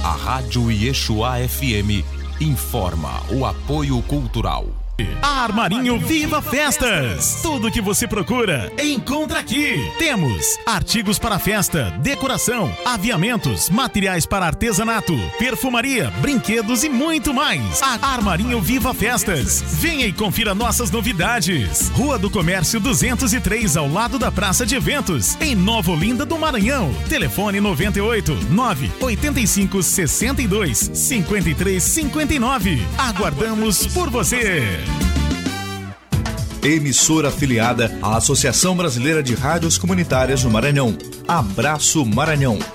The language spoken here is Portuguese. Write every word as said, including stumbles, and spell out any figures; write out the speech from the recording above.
A Rádio Yeshua F M informa o apoio cultural. Armarinho Viva Festas. Tudo que você procura, encontra aqui. Temos artigos para festa, decoração, aviamentos, materiais para artesanato, perfumaria, brinquedos e muito mais. Armarinho Viva Festas. Venha e confira nossas novidades. Rua do Comércio duzentos e três, ao lado da Praça de Eventos, em Nova Olinda do Maranhão. Telefone noventa e oito, nove oitenta e cinco, sessenta e dois, cinquenta e três, cinquenta e nove. Aguardamos por você. Emissora afiliada à Associação Brasileira de Rádios Comunitárias do Maranhão. Abraço Maranhão.